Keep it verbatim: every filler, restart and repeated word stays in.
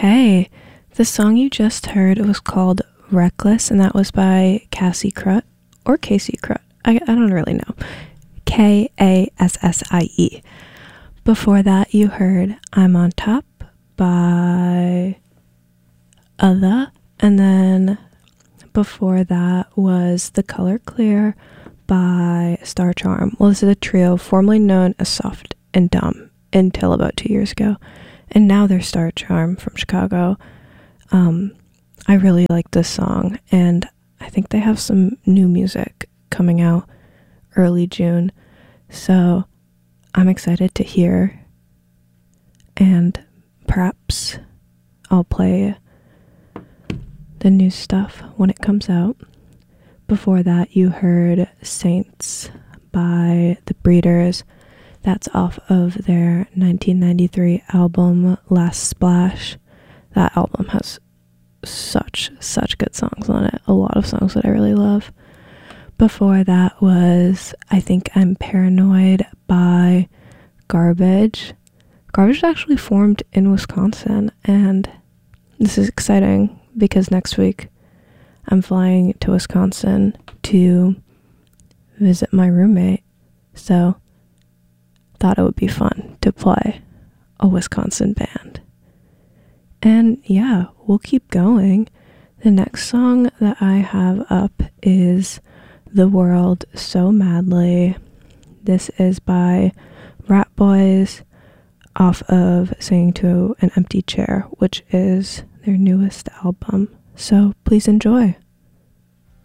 Okay, the song you just heard was called Reckless, and that was by Cassie Crut, or Casey Crut. I, I don't really know. K A S S I E. Before that, you heard I'm on Top by Other, and then before that was The Color Clear by Star Charm. Well, this is a trio formerly known as Soft and Dumb until about two years ago, and now they're Star Charm from Chicago. Um, I really like this song, and I think they have some new music coming out early June, so I'm excited to hear, and perhaps I'll play the new stuff when it comes out. Before that, you heard Saints by The Breeders. That's off of their nineteen ninety-three album Last Splash. That album has such, such good songs on it. A lot of songs that I really love. Before that was I Think I'm Paranoid by Garbage. Garbage is actually formed in Wisconsin, and this is exciting because next week I'm flying to Wisconsin to visit my roommate, so thought it would be fun to play a Wisconsin band. And yeah, we'll keep going. The next song that I have up is The World So Madly. This is by Rat Boys off of Singing to an Empty Chair, which is their newest album. So please enjoy.